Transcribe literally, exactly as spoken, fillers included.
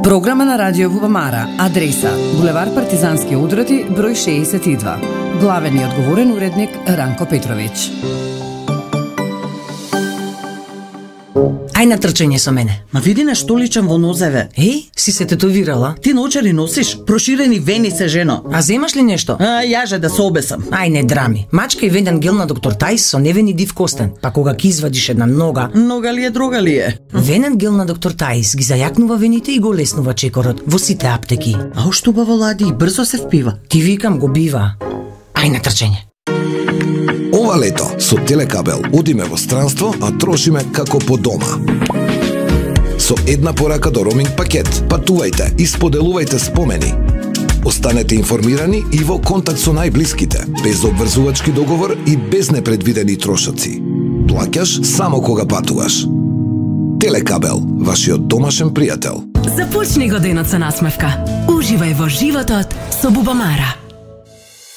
Програма на Радио Бубамара. Адреса: булевар Партизански удроти, број шеесет и два. Главен и одговорен уредник Ранко Петрович. Ај на трчање со мене. Ма види на што личам во нозеве. Еј, си се тетовирала? Ти наочари носиш? Проширени вени се, жено. А земаш ли нешто? А, јаже да се обесам. Ај не драми. Мачка и венен гел на доктор Тајс со невен и див костен. Па кога ќе извадиш една нога... Нога ли е, друга ли е? Венен гел на доктор Тајс ги зајакнува вените и го леснува чекорот во сите аптеки. А ушто убаво лади и брзо се впива. Ти викам го бива. Ај на трчање. Ова лето со Телекабел одиме во странство, а трошиме како по дома. Со една порака до роуминг пакет, патувајте и споделувајте спомени. Останете информирани и во контакт со најблиските, без обврзувачки договор и без непредвидени трошоци. Плаќаш само кога патуваш. Телекабел, вашиот домашен пријател. Започни го денот со насмевка. Уживај во животот со Бубамара.